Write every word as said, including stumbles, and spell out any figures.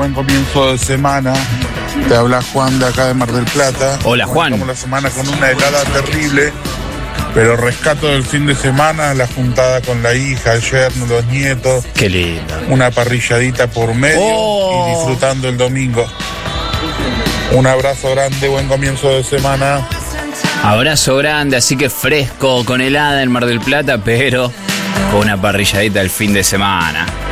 Buen comienzo de semana. Te habla Juan de acá de Mar del Plata. Hola, Juan. Comenzamos la semana con una helada terrible, pero rescato del fin de semana, la juntada con la hija, el yerno, los nietos. Qué lindo. Una parrilladita por medio Oh. y disfrutando el domingo. Un abrazo grande, buen comienzo de semana. Abrazo grande, así que fresco, con helada en Mar del Plata, pero con una parrilladita el fin de semana.